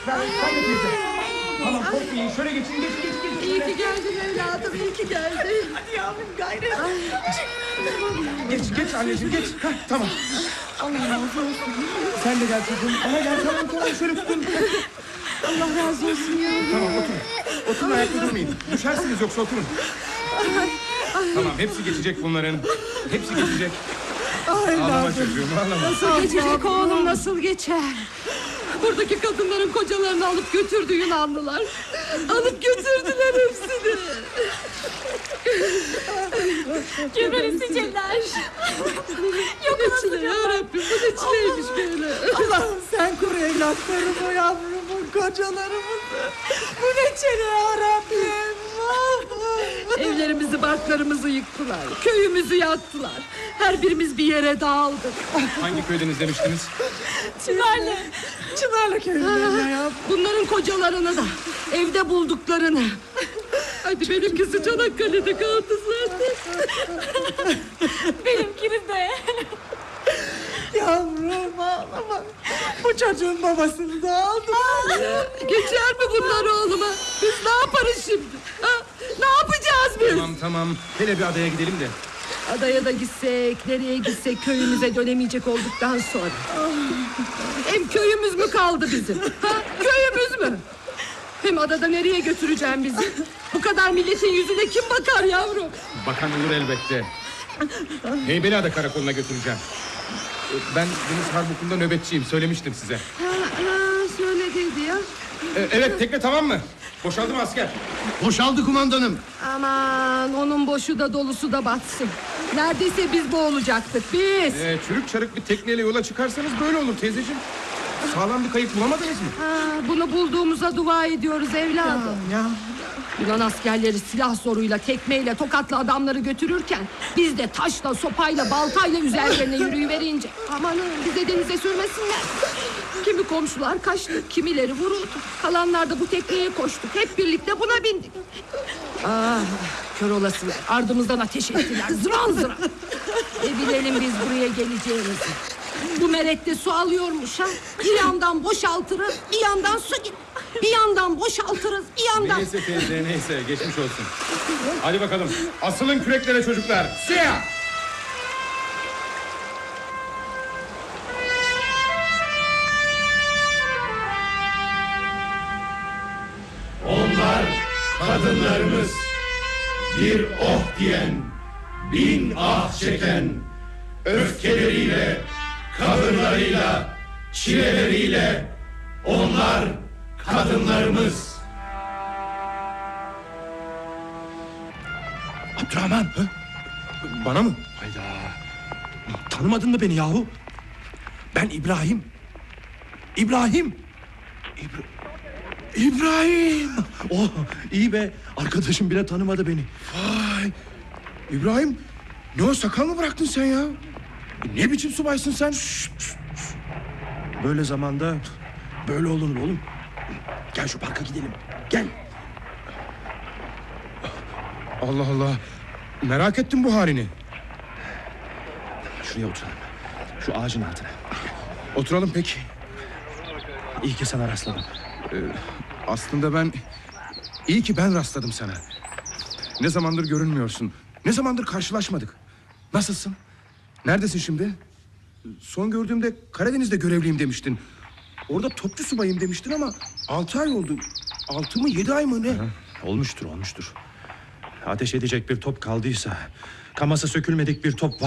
Sen de teyze. Tamam korkmayın. Şöyle geçin. Geç. İyi ki geldin evladım. İyi ki geldin. Hadi yavrum gayret. Geç anneciğim geç. Heh, tamam. Allah razı olsun. Sen de gel çocuğum. Ama gel tamam şöyle tutun. Allah razı olsun ya. Tamam oturun. Oturun ayakta durmayın. Düşersiniz yoksa oturun. Tamam hepsi geçecek bunların. Hepsi geçecek. Ağlama çocuğum ağlama. Nasıl geçecek oğlum, nasıl geçer? Buradaki kadınların kocalarını alıp götürdü Yunanlılar. Alıp götürdüler hepsini. Geberesiceler. Yok Çile yarabbim, bu ne çileymiş böyle. Allah'ım sen koru evlatlarımı, yavrumu, kocalarımızı. Bu ne çene yarabbim. Evlerimizi, barklarımızı yıktılar. Köyümüzü yaktılar. Her birimiz bir yere dağıldık. Hangi köydeniz demiştiniz? Çınarlı köyünden ya. Bunların kocalarını da, evde bulduklarını. Hadi benimkisi Çanakkale'de kaldı zaten. Benimkini de. Yavrum ağlama. Bu çocuğun babasını da aldılar. Geçer mi bunlar oğluma? Biz ne yaparız şimdi? Ha? Ne yapacağız biz? Tamam. Hele bir adaya gidelim de. Adaya da gitsek, nereye gitsek köyümüze dönemeyecek olduktan sonra. Hem köyümüz mü kaldı bizim? Ha? Köyümüz mü? Hem adada nereye götüreceğim bizi? Bu kadar milletin yüzüne kim bakar yavrum? Bakan olur elbette. Heybeliada karakoluna götüreceğim. Ben Deniz Harbuku'nda nöbetçiyim. Söylemiştim size. Söylediydi ya. Evet tekne tamam mı? Boşaldı mı asker? Boşaldı kumandanım. Aman onun boşu da dolusu da batsın. Neredeyse biz boğulacaktık biz. Çürük çarık bir tekneyle yola çıkarsanız böyle olur teyzeciğim. Sağlam bir kayık bulamadınız mı? Bunu bulduğumuza dua ediyoruz evladım. Ya. Yunan askerleri silah zoruyla, tekmeyle, tokatla adamları götürürken biz de taşla, sopayla, baltayla üzerlerine yürüyüverince amanın bize denize sürmesinler. Kimi komşular kaçtı, kimileri vuruldu. Kalanlar da bu tekneye koştuk. Hep birlikte buna bindik. Kör olasılar. Ardımızdan ateş ettiler. Zıran zıran. Bilelim biz buraya geleceğimizi. Bu merette su alıyormuş ha. Bir yandan boşaltırız, bir yandan su git. Bir yandan boşaltırız, bir yandan... Neyse teyze neyse geçmiş olsun. Hadi bakalım asılın küreklere çocuklar. Siyah! Onlar kadınlarımız. Bir oh diyen, bin ah çeken, öfkeleriyle, kahırlarıyla, çileleriyle onlar kadınlarımız. Abdurrahman. Bana mı? Hayda. Tanımadın mı beni yahu? Ben İbrahim. İbrahim. İbrahim. Oh iyi be. Arkadaşım bile tanımadı beni. Vay! İbrahim ne o sakal mı bıraktın sen ya? Ne biçim subaysın sen? Böyle zamanda böyle olunur oğlum. Gel şu parka gidelim. Gel. Allah Allah. Merak ettim bu halini. Şuraya oturalım. Şu ağacın altına. Oturalım peki. İyi ki sana rastladım. Aslında iyi ki ben rastladım sana. Ne zamandır görünmüyorsun. Ne zamandır karşılaşmadık. Nasılsın? Neredesin şimdi? Son gördüğümde Karadeniz'de görevliyim demiştin. Orada topçu subayım demiştin ama 6 ay oldu. 6 mı 7 ay mı ne? Olmuştur. Ateş edecek bir top kaldıysa, kaması sökülmedik bir top